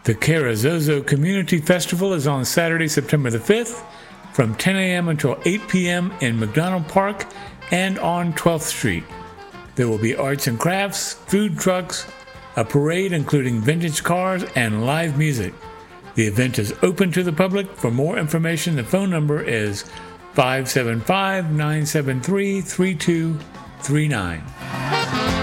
The Carrizozo Community Festival is on Saturday, September the 5th from 10 a.m. until 8 p.m. in McDonald Park and on 12th Street. There will be arts and crafts, food trucks, a parade including vintage cars, and live music. The event is open to the public. For more information, the phone number is 575-973-3239.